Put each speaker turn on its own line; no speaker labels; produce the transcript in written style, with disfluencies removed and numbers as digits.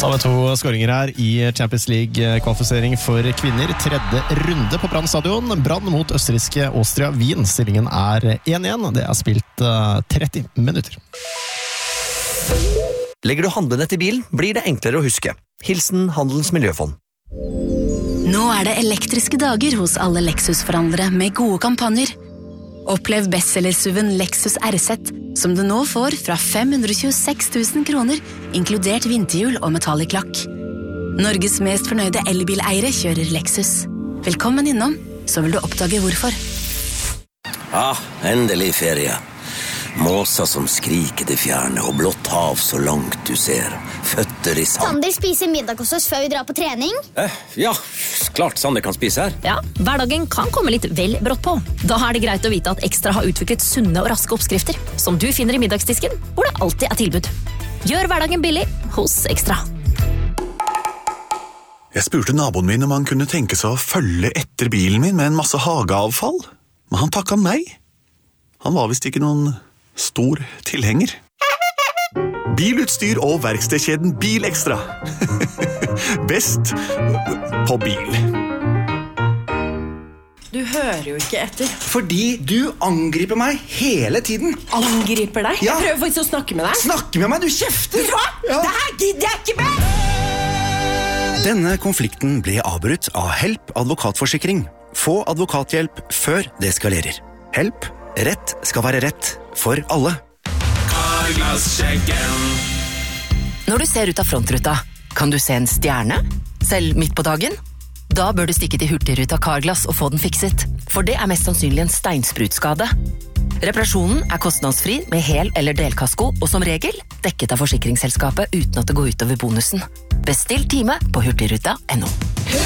tar vi 2 skåringer her i Champions League-kvalifisering for kvinner. 3. runde på Brann stadion. Brann mot østerrikske Austria Wien. Stillingen er 1-1. Det er spilt 30 minutter.
Legger du handlene til bilen, blir det enklere å huske. Hilsen Handelens Miljøfond.
Nå er det elektriske dager hos alle Lexus-forhandlere med gode kampanjer. Opplev bestsellersuven Lexus RZ, som du nå får fra 526 000 kroner, inkludert vinterhjul og metallic lakk. Norges mest fornøyde elbileiere kjører Lexus. Velkommen innom, så vil du oppdage hvorfor.
Endelig ferie. Måser som skriker til fjerne, og blått hav så langt du ser. Føtter i sand.
Sander spiser middag hos oss før vi drar på trening.
Ja, klart Sander kan spise her.
Ja, hverdagen kan komme litt vel brått på. Da er det greit å vite at Ekstra har utviklet sunne og raske oppskrifter, som du finner i middagsdisken, hvor det alltid er tilbud. Gjør hverdagen billig hos Ekstra.
Jeg spurte naboen min om han kunne tenke seg å følge etter bilen min med en masse hageavfall, men han takket nei. Han var visst ikke noen stor tilhenger. Bilutstyr og verkstedkjeden Bilekstra. Best på bil.
Du hører jo ikke etter.
Fordi du angriper meg hele tiden.
Angriper deg?
Ja.
Jeg prøver faktisk å snakke med deg.
Snakke med meg, du kjefter!
Hva?
Ja.
Det her gidder jeg ikke med!
Denne konflikten ble avbrutt av Help advokatforsikring. Få advokathjelp før det eskalerer. Help. Rett skal være rett for alle.
Når du ser ut av frontruta, kan du se en stjerne? Selv midt på dagen? Da bør du stikke til Hurtigruta Carglass og få den fikset, for det er mest sannsynlig en steinsprutskade. Reparasjonen er kostnadsfri med hel- eller delkasko, og som regel dekket av forsikringsselskapet uten at det går ut over bonusen. Bestill time på hurtigruta.no.